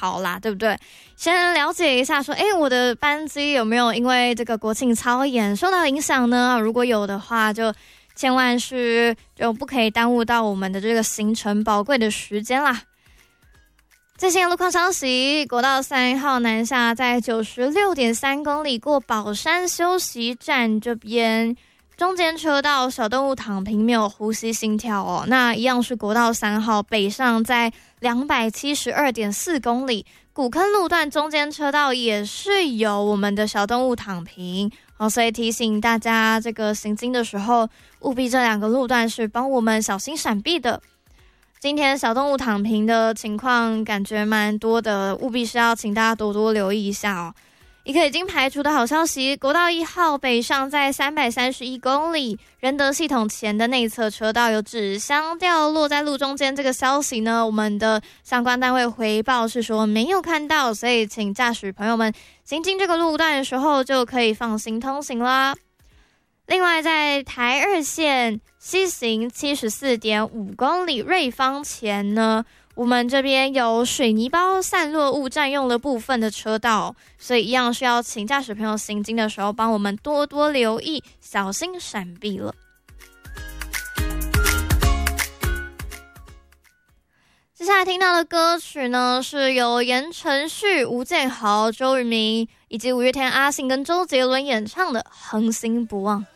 好啦，对不对？先了解一下说，我的班机有没有因为这个国庆操演受到影响呢？如果有的话，就千万就不可以耽误到我们的这个行程宝贵的时间啦。最新的路况消息，国道3号南下在 96.3 公里过宝山休息站这边，中间车道小动物躺平，没有呼吸心跳哦。那一样是国道3号北上在 272.4 公里，古坑路段中间车道也是有我们的小动物躺平哦，所以提醒大家这个行经的时候，务必这2个路段是帮我们小心闪避的。今天小动物躺平的情况感觉蛮多的，务必是要请大家多多留意一下哦。一个已经排除的好消息，国道1号北上在331公里，仁德系统前的内侧车道有纸箱掉落在路中间，这个消息呢，我们的相关单位回报是说没有看到，所以请驾驶朋友们行经这个路段的时候就可以放心通行啦。另外在台2线西行 74.5 公里瑞芳前呢，我们这边有水泥包散落物占用了部分的车道，所以一样是要请驾驶朋友行经的时候帮我们多多留意，小心闪避了。接下来听到的歌曲呢，是由言承旭、吴建豪、周渝民以及五月天阿信跟周杰伦演唱的《恒星不忘》。